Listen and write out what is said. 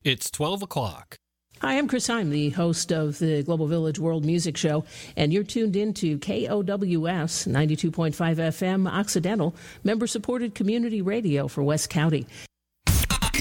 It's 12 o'clock. Hi, I'm Chris Heim, the host of the Global Village World Music Show, and you're tuned in to KOWS 92.5 FM Occidental, member-supported community radio for West County.